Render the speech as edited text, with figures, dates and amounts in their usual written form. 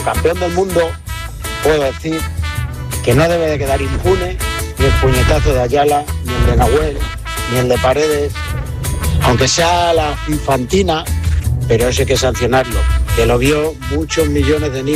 campeón del mundo, puedo decir que no debe de quedar impune ni el puñetazo de Ayala, ni el de Nahuel, ni el de Paredes, aunque sea la infantina, pero eso hay que sancionarlo, que lo vio muchos millones de niños.